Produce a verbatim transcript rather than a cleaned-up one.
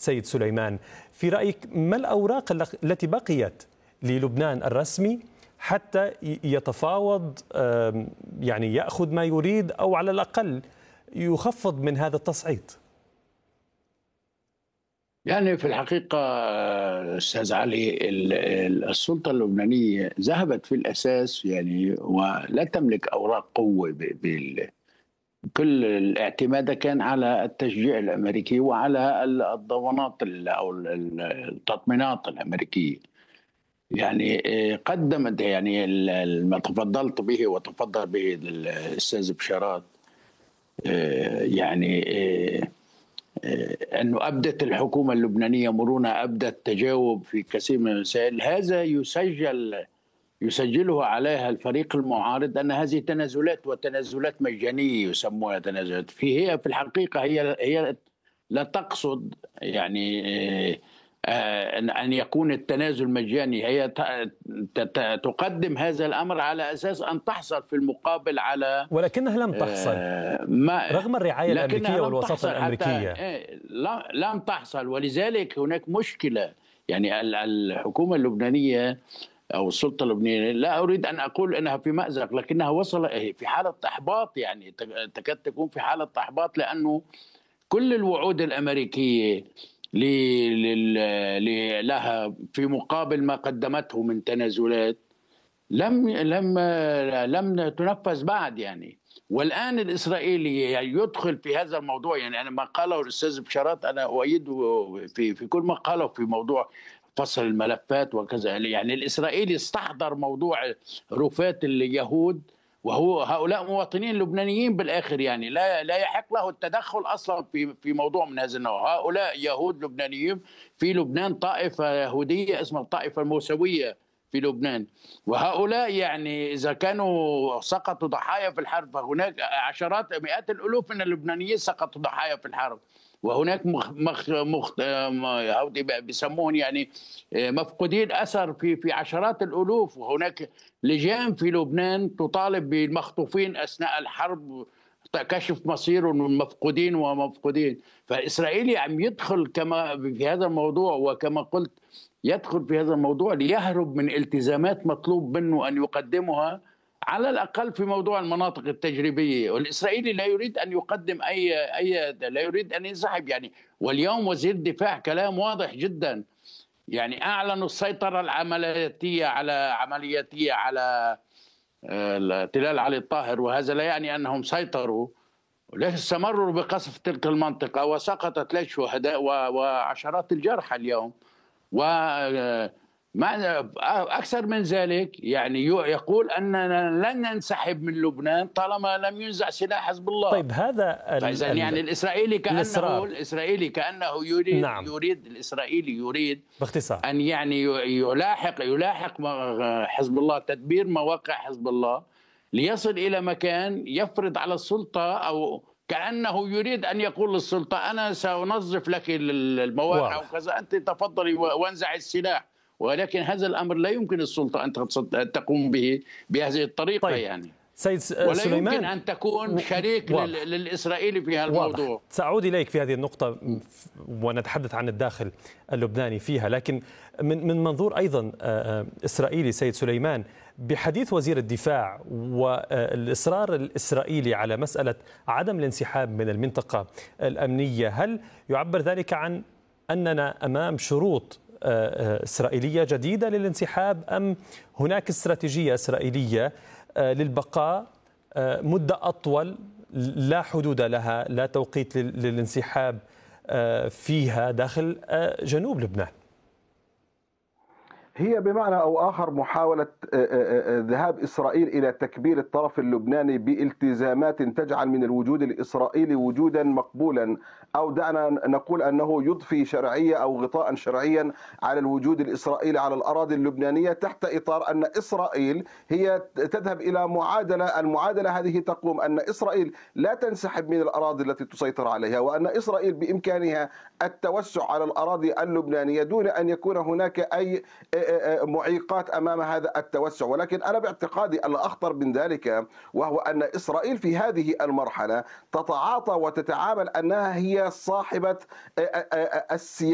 سيد سليمان، في رأيك ما الأوراق التي بقيت للبنان الرسمي حتى يتفاوض، يعني يأخذ ما يريد أو على الأقل يخفض من هذا التصعيد؟ يعني في الحقيقة أستاذ علي، السلطة اللبنانية ذهبت في الأساس يعني ولا تملك أوراق قوة. كل الاعتماد كان على التشجيع الأمريكي وعلى الضمانات أو التطمينات الأمريكية. يعني قدمت يعني ما تفضلت به وتفضل به الأستاذ بشارات، يعني أنه أبدت الحكومة اللبنانية مرونة، أبدت تجاوب في كثير من المسائل. هذا يسجل يسجله عليها الفريق المعارض أن هذه تنازلات، وتنازلات مجانية يسمونها تنازلات. في هي في الحقيقة هي هي لا تقصد يعني أن يكون التنازل مجاني، هي تقدم هذا الأمر على أساس أن تحصل في المقابل على، ولكنها لم تحصل ما رغم الرعاية الأمريكية والوساطة الأمريكية. لم تحصل، ولذلك هناك مشكلة. يعني الحكومة اللبنانية أو السلطة اللبنانية، لا أريد أن أقول أنها في مأزق، لكنها وصل في حالة إحباط، يعني تكاد تكون في حالة إحباط، لأنه كل الوعود الأمريكية لها في مقابل ما قدمته من تنازلات لم لم لم تنفذ بعد. يعني والآن الإسرائيلي يدخل في هذا الموضوع. يعني أنا ما قاله الأستاذ بشارات أنا أؤيده في في كل ما قاله في موضوع فصل الملفات وكذا. يعني الإسرائيلي استحضر موضوع رفات اليهود، وهو هؤلاء مواطنين لبنانيين بالآخر، يعني لا لا يحق له التدخل أصلا في في موضوع من هذا النوع. هؤلاء يهود لبنانيين في لبنان، طائفة يهودية اسمها الطائفة الموسوية في لبنان، وهؤلاء يعني إذا كانوا سقطوا ضحايا في الحرب، فهناك عشرات مئات الألوف من اللبنانيين سقطوا ضحايا في الحرب، وهناك مخ مخ مخ بيسموهم يعني مفقودين أثر في في عشرات الألوف، وهناك لجان في لبنان تطالب بالمخطوفين أثناء الحرب، كشف مصير مفقودين ومفقودين. فالإسرائيلي عم يدخل كما في هذا الموضوع، وكما قلت يدخل في هذا الموضوع ليهرب من التزامات مطلوب منه أن يقدمها على الأقل في موضوع المناطق التجريبية. والإسرائيلي لا يريد أن يقدم أي أي لا يريد أن ينسحب. يعني واليوم وزير الدفاع كلام واضح جدا، يعني أعلنوا السيطرة العملياتية على عملياتية على تلال علي الطاهر، وهذا لا يعني أنهم سيطروا، ليش استمروا بقصف تلك المنطقة وسقطت ثلاث شهداء وعشرات الجرحى اليوم. و أكثر من ذلك، يعني يقول أننا لن ننسحب من لبنان طالما لم ينزع سلاح حزب الله. طيب هذا فإذا يعني الإسرائيلي كأنه الإسرار. الإسرائيلي كأنه يريد نعم. يريد الإسرائيلي يريد باختصار أن يعني يلاحق يلاحق حزب الله، تدبير مواقع حزب الله ليصل إلى مكان يفرض على السلطة، أو كأنه يريد أن يقول للسلطة أنا سأنظف لك المواقع وكذا، أنت تفضلي وانزع السلاح. ولكن هذا الأمر لا يمكن السلطة أن تقوم به بهذه الطريقة. طيب. يعني سيد ولا سليمان، يمكن أن تكون شريك واضح. للإسرائيلي في هذا الموضوع. واضح. سأعود إليك في هذه النقطة ونتحدث عن الداخل اللبناني فيها، لكن من من منظور أيضا إسرائيلي سيد سليمان، بحديث وزير الدفاع والإصرار الإسرائيلي على مسألة عدم الانسحاب من المنطقة الأمنية، هل يعبر ذلك عن أننا أمام شروط إسرائيلية جديدة للانسحاب، أم هناك استراتيجية إسرائيلية للبقاء مدة أطول لا حدود لها، لا توقيت للانسحاب فيها داخل جنوب لبنان؟ هي بمعنى أو آخر محاولة ذهاب إسرائيل إلى تكبير الطرف اللبناني بالتزامات تجعل من الوجود الإسرائيلي وجودا مقبولا، أو دعنا نقول أنه يضفي شرعية أو غطاء شرعيا على الوجود الإسرائيلي على الأراضي اللبنانية، تحت إطار أن إسرائيل هي تذهب إلى معادلة. المعادلة هذه تقوم أن إسرائيل لا تنسحب من الأراضي التي تسيطر عليها، وأن إسرائيل بإمكانها التوسع على الأراضي اللبنانية دون أن يكون هناك أي معيقات أمام هذا التوسع. ولكن أنا باعتقادي الأخطر من ذلك وهو أن إسرائيل في هذه المرحلة تتعاطى وتتعامل أنها هي صاحبة السياسة